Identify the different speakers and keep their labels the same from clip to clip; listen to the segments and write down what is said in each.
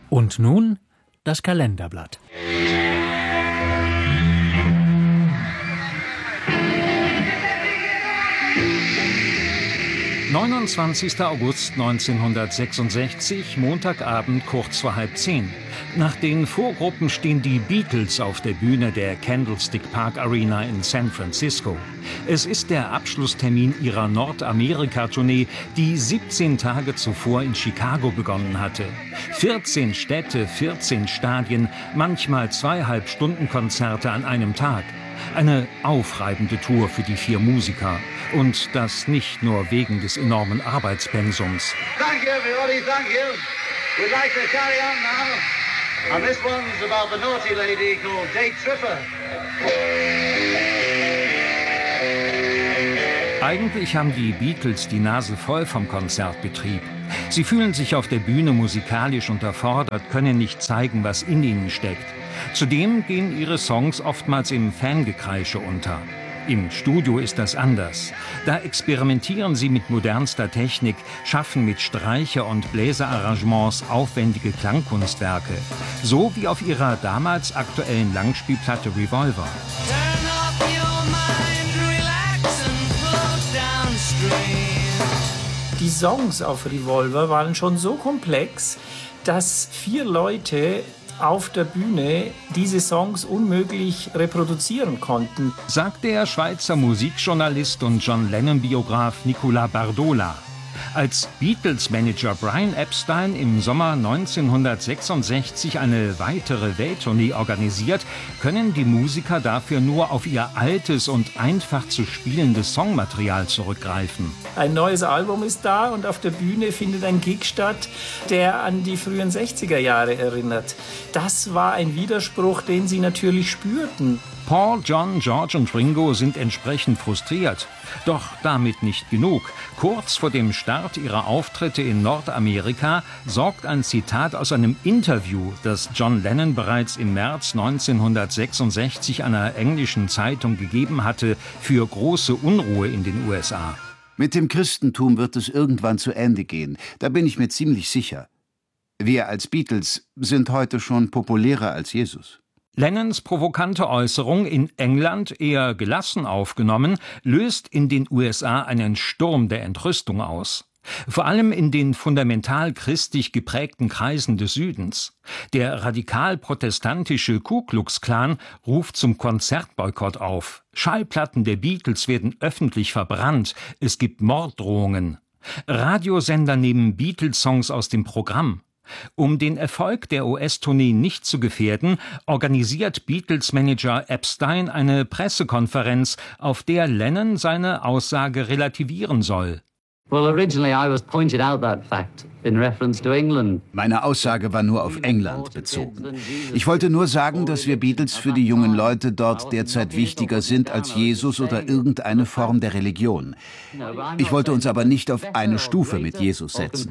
Speaker 1: Und nun das Kalenderblatt. »29. August 1966, Montagabend kurz vor 9:30. Nach den Vorgruppen stehen die Beatles auf der Bühne der Candlestick Park Arena in San Francisco. Es ist der Abschlusstermin ihrer Nordamerika-Tournee, die 17 Tage zuvor in Chicago begonnen hatte. 14 Städte, 14 Stadien, manchmal 2,5-Stunden-Konzerte an einem Tag. Eine aufreibende Tour für die 4 Musiker. Und das nicht nur wegen des enormen Arbeitspensums.
Speaker 2: Thank you, everybody, thank you. We'd like to carry on now. And this one's about the naughty lady called Date Tripper.
Speaker 1: Eigentlich haben die Beatles die Nase voll vom Konzertbetrieb. Sie fühlen sich auf der Bühne musikalisch unterfordert, können nicht zeigen, was in ihnen steckt. Zudem gehen ihre Songs oftmals im Fangekreische unter. Im Studio ist das anders. Da experimentieren sie mit modernster Technik, schaffen mit Streicher- und Bläserarrangements aufwendige Klangkunstwerke. So wie auf ihrer damals aktuellen Langspielplatte Revolver.
Speaker 3: Die Songs auf Revolver waren schon so komplex, dass 4 Leute auf der Bühne diese Songs unmöglich reproduzieren konnten,
Speaker 1: sagt der Schweizer Musikjournalist und John Lennon-Biograf Nicolas Bardola. Als Beatles-Manager Brian Epstein im Sommer 1966 eine weitere Welttournee organisiert, können die Musiker dafür nur auf ihr altes und einfach zu spielendes Songmaterial zurückgreifen.
Speaker 3: Ein neues Album ist da und auf der Bühne findet ein Gig statt, der an die frühen 60er Jahre erinnert. Das war ein Widerspruch, den sie natürlich spürten.
Speaker 1: Paul, John, George und Ringo sind entsprechend frustriert. Doch damit nicht genug. Kurz vor dem Start ihrer Auftritte in Nordamerika sorgt ein Zitat aus einem Interview, das John Lennon bereits im März 1966 einer englischen Zeitung gegeben hatte, für große Unruhe in den USA.
Speaker 4: Mit dem Christentum wird es irgendwann zu Ende gehen, da bin ich mir ziemlich sicher. Wir als Beatles sind heute schon populärer als Jesus.
Speaker 1: Lennons provokante Äußerung, in England eher gelassen aufgenommen, löst in den USA einen Sturm der Entrüstung aus. Vor allem in den fundamental christlich geprägten Kreisen des Südens. Der radikal-protestantische Ku Klux Klan ruft zum Konzertboykott auf. Schallplatten der Beatles werden öffentlich verbrannt. Es gibt Morddrohungen. Radiosender nehmen Beatles-Songs aus dem Programm. Um den Erfolg der US-Tournee nicht zu gefährden, organisiert Beatles-Manager Epstein eine Pressekonferenz, auf der Lennon seine Aussage relativieren soll.
Speaker 4: Meine Aussage war nur auf England bezogen. Ich wollte nur sagen, dass wir Beatles für die jungen Leute dort derzeit wichtiger sind als Jesus oder irgendeine Form der Religion. Ich wollte uns aber nicht auf eine Stufe mit Jesus setzen.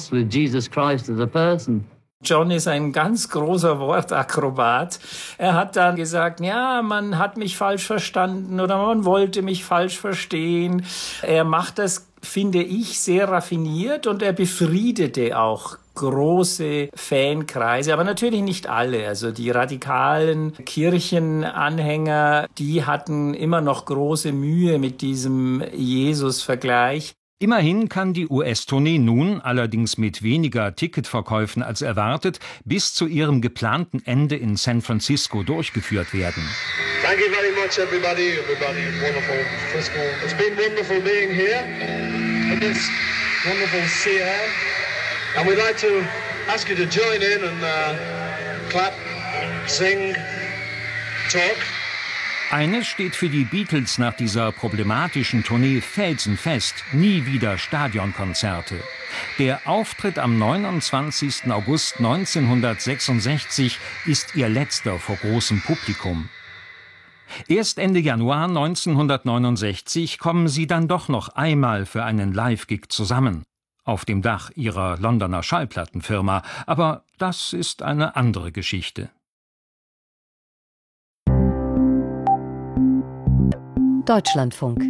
Speaker 3: John ist ein ganz großer Wortakrobat. Er hat dann gesagt, ja, man hat mich falsch verstanden oder man wollte mich falsch verstehen. Er macht das, finde ich, sehr raffiniert und er befriedete auch große Fankreise, aber natürlich nicht alle. Also die radikalen Kirchenanhänger, die hatten immer noch große Mühe mit diesem Jesus-Vergleich.
Speaker 1: Immerhin kann die US-Tournee nun, allerdings mit weniger Ticketverkäufen als erwartet, bis zu ihrem geplanten Ende in San Francisco durchgeführt werden.
Speaker 2: Thank you very much, everybody. Everybody is wonderful. Frisco. It's been wonderful being here in this wonderful sea air. And we'd like to ask you to join in and clap, sing, talk.
Speaker 1: Eines steht für die Beatles nach dieser problematischen Tournee felsenfest: nie wieder Stadionkonzerte. Der Auftritt am 29. August 1966 ist ihr letzter vor großem Publikum. Erst Ende Januar 1969 kommen sie dann doch noch einmal für einen Live-Gig zusammen. Auf dem Dach ihrer Londoner Schallplattenfirma. Aber das ist eine andere Geschichte.
Speaker 5: Deutschlandfunk.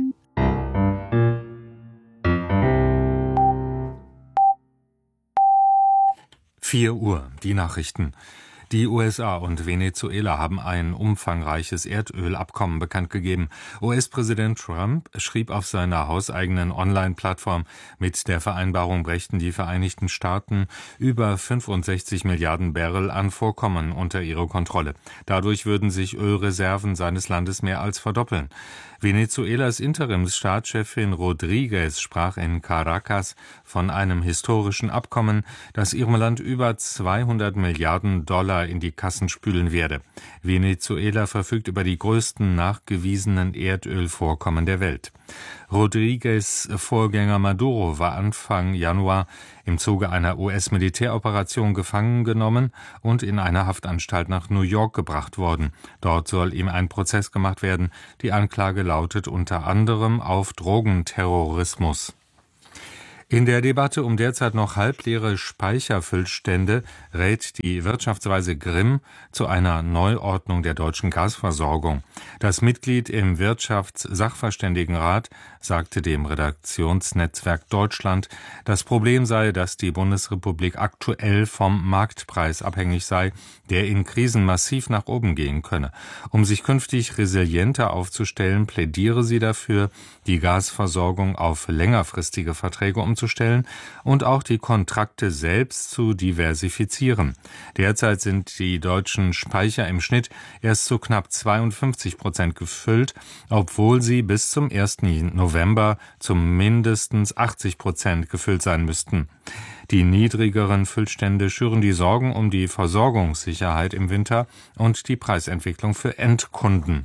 Speaker 6: 4 Uhr, die Nachrichten. Die USA und Venezuela haben ein umfangreiches Erdölabkommen bekannt gegeben. US-Präsident Trump schrieb auf seiner hauseigenen Online-Plattform, mit der Vereinbarung brächten die Vereinigten Staaten über 65 Milliarden Barrel an Vorkommen unter ihre Kontrolle. Dadurch würden sich Ölreserven seines Landes mehr als verdoppeln. Venezuelas Interimsstaatschefin Rodriguez sprach in Caracas von einem historischen Abkommen, das ihrem Land über 200 Milliarden Dollar in die Kassen spülen werde. Venezuela verfügt über die größten nachgewiesenen Erdölvorkommen der Welt. Rodriguez' Vorgänger Maduro war Anfang Januar im Zuge einer US-Militäroperation gefangen genommen und in eine Haftanstalt nach New York gebracht worden. Dort soll ihm ein Prozess gemacht werden. Die Anklage lautet unter anderem auf Drogenterrorismus. In der Debatte um derzeit noch halbleere Speicherfüllstände rät die Wirtschaftsweise Grimm zu einer Neuordnung der deutschen Gasversorgung. Das Mitglied im Wirtschaftssachverständigenrat sagte dem Redaktionsnetzwerk Deutschland, das Problem sei, dass die Bundesrepublik aktuell vom Marktpreis abhängig sei, der in Krisen massiv nach oben gehen könne. Um sich künftig resilienter aufzustellen, plädiere sie dafür, die Gasversorgung auf längerfristige Verträge umzustellen und auch die Kontrakte selbst zu diversifizieren. Derzeit sind die deutschen Speicher im Schnitt erst zu knapp 52% gefüllt, obwohl sie bis zum 1. November zu mindestens 80% gefüllt sein müssten. Die niedrigeren Füllstände schüren die Sorgen um die Versorgungssicherheit im Winter und die Preisentwicklung für Endkunden.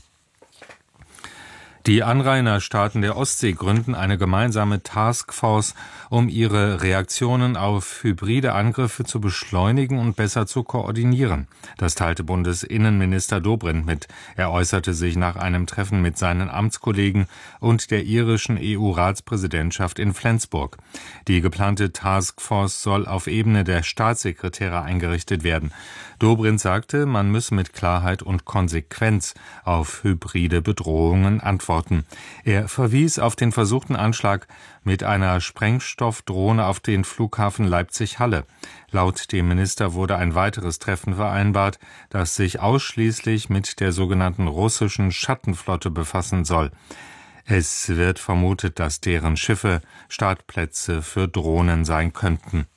Speaker 6: Die Anrainerstaaten der Ostsee gründen eine gemeinsame Taskforce, um ihre Reaktionen auf hybride Angriffe zu beschleunigen und besser zu koordinieren. Das teilte Bundesinnenminister Dobrindt mit. Er äußerte sich nach einem Treffen mit seinen Amtskollegen und der irischen EU-Ratspräsidentschaft in Flensburg. Die geplante Taskforce soll auf Ebene der Staatssekretäre eingerichtet werden. Dobrindt sagte, man müsse mit Klarheit und Konsequenz auf hybride Bedrohungen antworten. Er verwies auf den versuchten Anschlag mit einer Sprengstoffdrohne auf den Flughafen Leipzig-Halle. Laut dem Minister wurde ein weiteres Treffen vereinbart, das sich ausschließlich mit der sogenannten russischen Schattenflotte befassen soll. Es wird vermutet, dass deren Schiffe Startplätze für Drohnen sein könnten.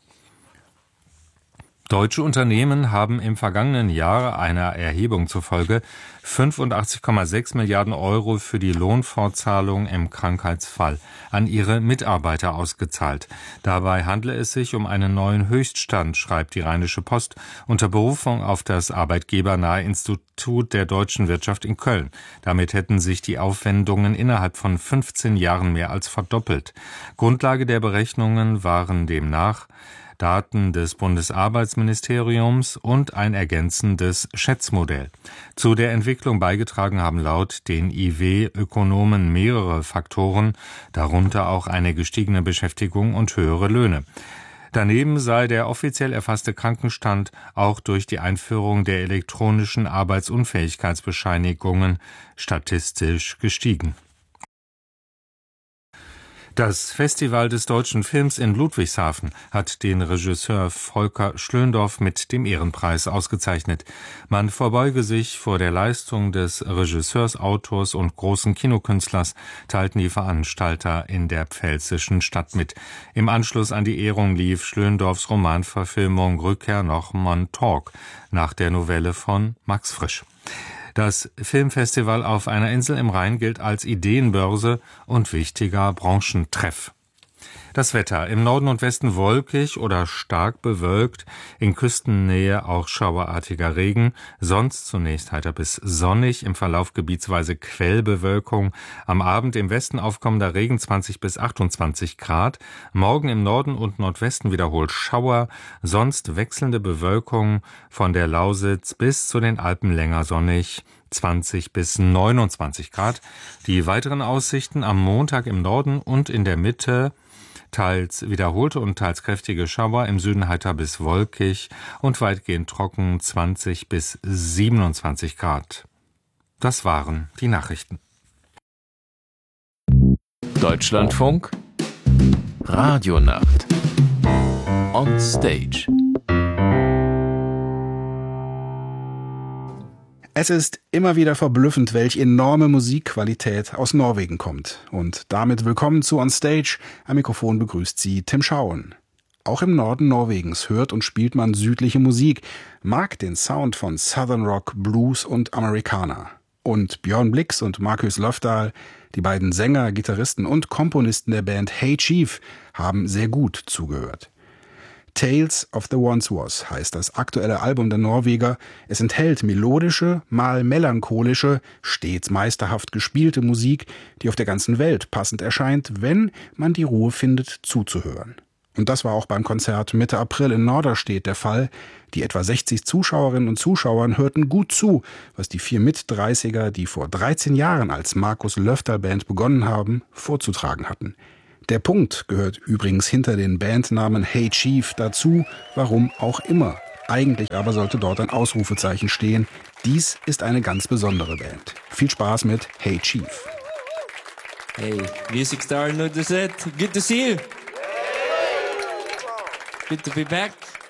Speaker 6: Deutsche Unternehmen haben im vergangenen Jahr einer Erhebung zufolge 85,6 Milliarden Euro für die Lohnfortzahlung im Krankheitsfall an ihre Mitarbeiter ausgezahlt. Dabei handle es sich um einen neuen Höchststand, schreibt die Rheinische Post unter Berufung auf das arbeitgebernahe Institut der deutschen Wirtschaft in Köln. Damit hätten sich die Aufwendungen innerhalb von 15 Jahren mehr als verdoppelt. Grundlage der Berechnungen waren demnach Daten des Bundesarbeitsministeriums und ein ergänzendes Schätzmodell. Zu der Entwicklung beigetragen haben laut den IW-Ökonomen mehrere Faktoren, darunter auch eine gestiegene Beschäftigung und höhere Löhne. Daneben sei der offiziell erfasste Krankenstand auch durch die Einführung der elektronischen Arbeitsunfähigkeitsbescheinigungen statistisch gestiegen. Das Festival des deutschen Films in Ludwigshafen hat den Regisseur Volker Schlöndorff mit dem Ehrenpreis ausgezeichnet. Man verbeuge sich vor der Leistung des Regisseurs, Autors und großen Kinokünstlers, teilten die Veranstalter in der pfälzischen Stadt mit. Im Anschluss an die Ehrung lief Schlöndorffs Romanverfilmung Rückkehr nach Montauk nach der Novelle von Max Frisch. Das Filmfestival auf einer Insel im Rhein gilt als Ideenbörse und wichtiger Branchentreff. Das Wetter: im Norden und Westen wolkig oder stark bewölkt, in Küstennähe auch schauerartiger Regen, sonst zunächst heiter bis sonnig, im Verlauf gebietsweise Quellbewölkung, am Abend im Westen aufkommender Regen 20 bis 28 Grad, morgen im Norden und Nordwesten wiederholt Schauer, sonst wechselnde Bewölkung, von der Lausitz bis zu den Alpen länger sonnig, 20 bis 29 Grad. Die weiteren Aussichten: am Montag im Norden und in der Mitte teils wiederholte und teils kräftige Schauer, im Süden heiter bis wolkig und weitgehend trocken, 20 bis 27 Grad. Das waren die Nachrichten.
Speaker 7: Deutschlandfunk Radionacht On Stage. Es ist immer wieder verblüffend, welch enorme Musikqualität aus Norwegen kommt. Und damit willkommen zu On Stage. Am Mikrofon begrüßt Sie Tim Schauen. Auch im Norden Norwegens hört und spielt man südliche Musik, mag den Sound von Southern Rock, Blues und Americana. Und Björn Blix und Markus Löfdahl, die beiden Sänger, Gitarristen und Komponisten der Band Hey Chief, haben sehr gut zugehört. Tales of the Once Was heißt das aktuelle Album der Norweger. Es enthält melodische, mal melancholische, stets meisterhaft gespielte Musik, die auf der ganzen Welt passend erscheint, wenn man die Ruhe findet, zuzuhören. Und das war auch beim Konzert Mitte April in Norderstedt der Fall. Die etwa 60 Zuschauerinnen und Zuschauer hörten gut zu, was die 4 Mit-30er, die vor 13 Jahren als Markus Löfdahl Band begonnen haben, vorzutragen hatten. Der Punkt gehört übrigens hinter den Bandnamen Hey Chief dazu, warum auch immer. Eigentlich aber sollte dort ein Ausrufezeichen stehen. Dies ist eine ganz besondere Band. Viel Spaß mit Hey Chief.
Speaker 8: Hey, Music Star Nordset, good to see you. Good to be back.